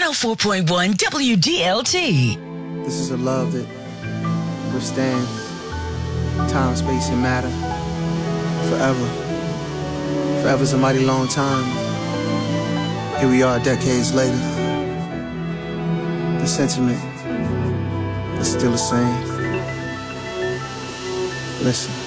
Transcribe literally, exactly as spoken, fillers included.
oh four point one W D L T. This is a love that withstands time, space, and matter forever. Forever's a mighty long time. Here we are decades later. The sentiment is still the same. Listen.